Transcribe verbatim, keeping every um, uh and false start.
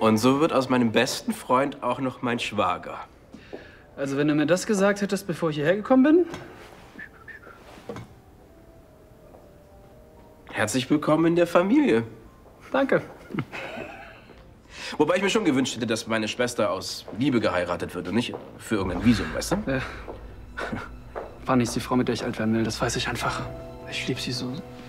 Und so wird aus meinem besten Freund auch noch mein Schwager. Also wenn du mir das gesagt hättest, bevor ich hierher gekommen bin? Herzlich willkommen in der Familie. Danke. Wobei ich mir schon gewünscht hätte, dass meine Schwester aus Liebe geheiratet wird und nicht für irgendein Visum, weißt du? Ja. Fanny ist die Frau, mit der ich alt werden will, das weiß ich einfach. Ich liebe sie so.